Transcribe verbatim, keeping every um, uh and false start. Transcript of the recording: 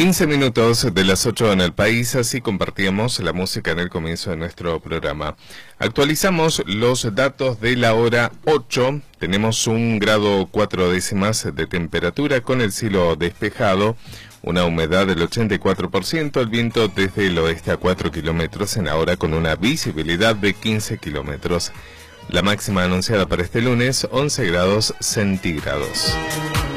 quince minutos de las ocho en el país, así compartíamos la música en el comienzo de nuestro programa. Actualizamos los datos de la hora ocho. Tenemos un grado cuatro décimas de temperatura con el cielo despejado, una humedad del ochenta y cuatro por ciento, el viento desde el oeste a cuatro kilómetros en la hora con una visibilidad de quince kilómetros. La máxima anunciada para este lunes, once grados centígrados.